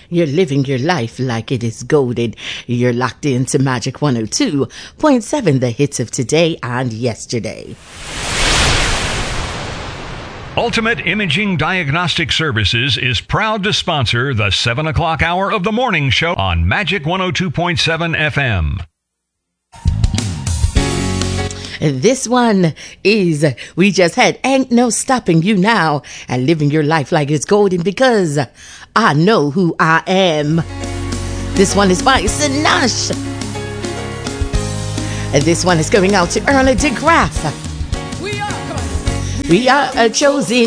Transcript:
You're living your life like it is golden. You're locked into Magic 102.7, the hits of today and yesterday. Ultimate Imaging Diagnostic Services is proud to sponsor the 7 o'clock hour of the morning show on Magic 102.7 FM. This one is, we just had Ain't No Stopping You Now, and living your life like it's golden because I know who I am. This one is by Sinash. And this one is going out to Erla DeGraff. We are a chosen